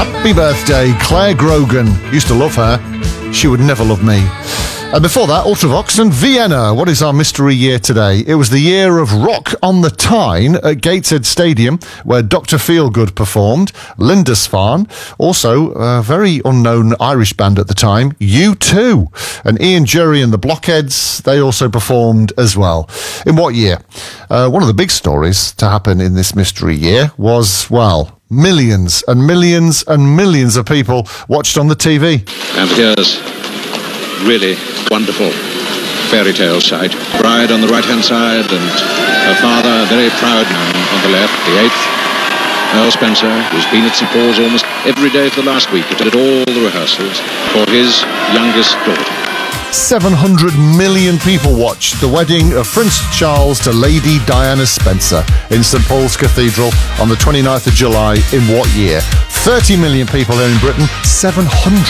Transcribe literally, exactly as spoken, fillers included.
Happy birthday, Claire Grogan. Used to love her. She would never love me. And before that, Ultravox and Vienna. What is our mystery year today? It was the year of Rock on the Tyne at Gateshead Stadium, where Doctor Feelgood performed, Lindisfarne, also a very unknown Irish band at the time, U two. And Ian Dury and the Blockheads, they also performed as well. In what year? Uh, one of the big stories to happen in this mystery year was, well, millions and millions and millions of people watched on the T V. And here's really wonderful fairy tale sight. Bride on the right-hand side and her father, a very proud man, on the left, the eighth. Earl Spencer, who's been at St Paul's almost every day for the last week, did all the rehearsals for his youngest daughter. seven hundred million people watched the wedding of Prince Charles to Lady Diana Spencer in St Paul's Cathedral on the twenty-ninth of July in what year? thirty million people here in Britain, seven hundred